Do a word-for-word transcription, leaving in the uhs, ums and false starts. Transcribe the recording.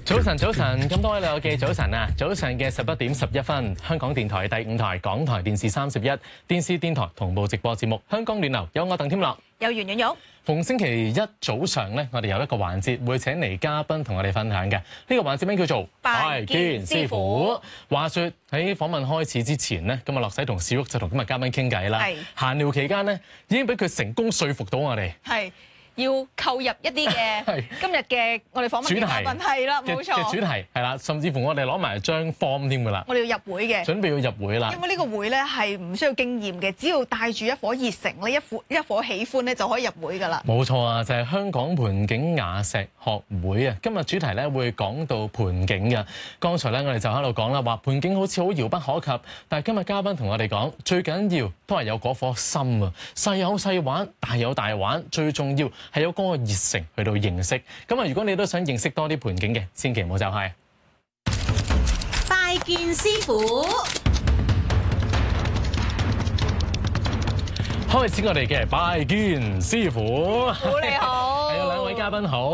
早晨，早晨，咁多位老友記早晨啊！早上嘅十一點十一分，香港電台第五台、港台電視三十一、電視電台同步直播節目《香港暖流》，有我鄧添樂， 有袁婉玉。 逢星期一早上咧，我哋有一個環節會請嚟嘉賓同我哋分享嘅。呢、這個環節名叫做拜見師傅。 話說喺訪問開始之前呢，今日樂仔同小玉就同今日嘉賓傾偈啦。 係閒聊期間呢，已經俾佢成功說服到我哋。 係。要購入一啲嘅今日嘅我哋訪問嘅嘉賓係啦，冇錯。 嘅主題係啦，甚至乎我哋攞埋張 form 添㗎啦。 我哋要入會嘅， 準備要入會啦。 因為呢個會咧係唔需要經驗嘅，只要帶住一顆熱誠咧，一顆一顆喜歡咧就可以入會㗎啦。 冇錯啊，就係、是、香港盆景雅石學會啊。今日主題咧會講到盆景嘅。剛才咧我哋就喺度講啦，話盆景好似好遙不可及，但係今日嘉賓同我哋講，最緊要都係有嗰顆心啊，細有細玩，大有大玩，最重要係有嗰個熱誠去到認識。咁啊，如果你都想認識多啲盆景嘅，千祈唔好走開。 拜見師傅， 開始我哋嘅拜見師傅。 好，你好， 係啊，兩位嘉賓好。